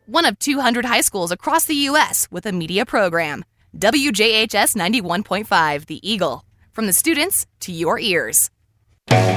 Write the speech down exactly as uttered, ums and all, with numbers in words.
one of two hundred high schools across the U S with a media program. W J H S ninety-one point five, The Eagle. From the students to your ears.